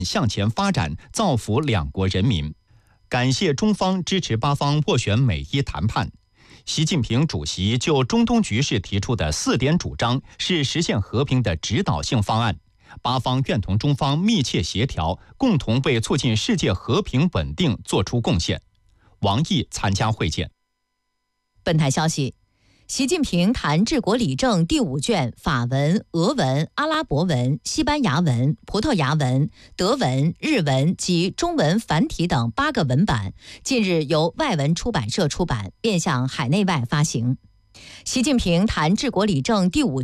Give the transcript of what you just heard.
向前发展，造福两国人民。感谢中方支持巴方斡旋美伊谈判。习近平主席就中东局势提出的4点主张是实现和平的指导性方案，巴方愿同中方密切协调，共同为促进世界和平稳定作出贡献。王毅参加会见。 本台消息，习近平谈治国理政第5卷法文、俄文、阿拉伯文、西班牙文、葡萄牙文、德文、日文及中文繁体等8个文版，近日由外文出版社出版，面向海内外发行。习近平谈治国理政第5